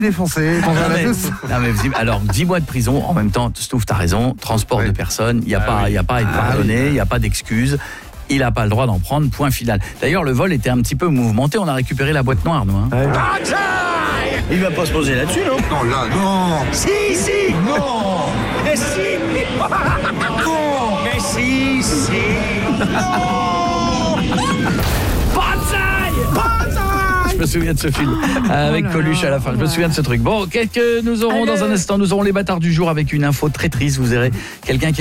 défoncé. Alors 10 mois de prison, en même temps, Stouff, t'as raison, transport de personnes, il n'y a pas à être pardonné, il n'y a pas d'excuses. Il n'a pas le droit d'en prendre, point final. D'ailleurs, le vol était un petit peu mouvementé, on a récupéré la boîte noire, nous. Il va pas se poser là-dessus, non? Non, là, non. Si. Non. Mais si. Non. Mais si. Je me souviens de ce film avec Coluche à la fin. Je me souviens de ce truc. Bon, nous aurons dans un instant, nous aurons les bâtards du jour avec une info très triste. Vous verrez quelqu'un qui